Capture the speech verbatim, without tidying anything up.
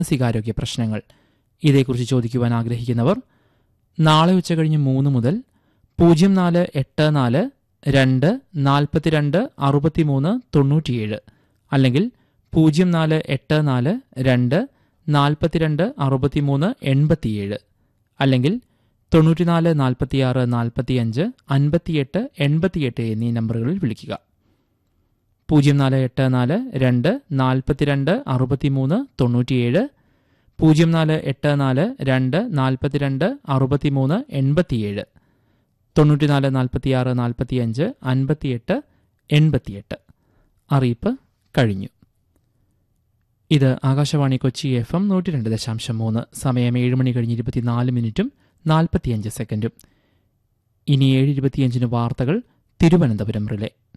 മാനസികാരോഗ്യ പ്രശ്നങ്ങൾ ഇതേക്കുറിച്ച് ചോദിക്കുവാൻ ആഗ്രഹിക്കുന്നവർ നാളെ ഉച്ചകഴിഞ്ഞ് മൂന്ന് മുതൽ പൂജ്യം നാല് എട്ട് നാല് രണ്ട് നാൽപ്പത്തിരണ്ട് അറുപത്തിമൂന്ന് തൊണ്ണൂറ്റിയേഴ് അല്ലെങ്കിൽ പൂജ്യം നാല് എട്ട് നാല് രണ്ട് നാൽപ്പത്തിരണ്ട് അറുപത്തിമൂന്ന് എൺപത്തിയേഴ് അല്ലെങ്കിൽ തൊണ്ണൂറ്റിനാല് നാൽപ്പത്തിയാറ് നാൽപ്പത്തിയഞ്ച് അൻപത്തിയെട്ട് എൺപത്തിയെട്ട് എന്നീ നമ്പറുകളിൽ വിളിക്കുക. പൂജ്യം നാല് എട്ട് നാല് രണ്ട് നാൽപ്പത്തിരണ്ട് അറുപത്തിമൂന്ന് തൊണ്ണൂറ്റിയേഴ് പൂജ്യം നാല് എട്ട് നാല് രണ്ട് നാൽപ്പത്തിരണ്ട് അറുപത്തിമൂന്ന് എൺപത്തിയേഴ് തൊണ്ണൂറ്റിനാല് നാൽപ്പത്തിയാറ് നാൽപ്പത്തിയഞ്ച് അൻപത്തിയെട്ട് എൺപത്തിയെട്ട്. അറിയിപ്പ് കഴിഞ്ഞു. ഇത് ആകാശവാണി കൊച്ചി എഫ് എം നൂറ്റി രണ്ട് ദശാംശം മൂന്ന്. സമയം ഏഴ് മണി കഴിഞ്ഞ് ഇരുപത്തിനാല് മിനിറ്റും നാൽപ്പത്തിയഞ്ച് സെക്കൻഡും. ഇനി ഏഴ് ഇരുപത്തിയഞ്ചിന് വാർത്തകൾ തിരുവനന്തപുരം റിലേ.